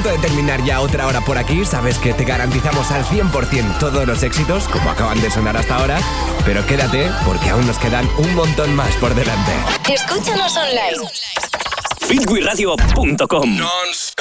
punto de terminar ya otra hora por aquí. Sabes que te garantizamos al 100% todos los éxitos, como acaban de sonar hasta ahora. Pero quédate, porque aún nos quedan un montón más por delante. Escúchanos online. Fitwiradio.com. Non-stop.